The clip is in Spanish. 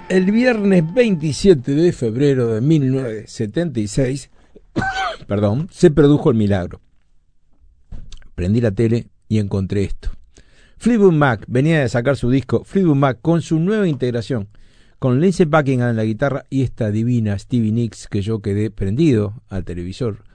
El viernes 27 de febrero de 1976, se produjo el milagro. Prendí la tele y encontré esto. Fleetwood Mac venía de sacar su disco Fleetwood Mac con su nueva integración, con Lindsey Buckingham en la guitarra y esta divina Stevie Nicks, que yo quedé prendido al televisor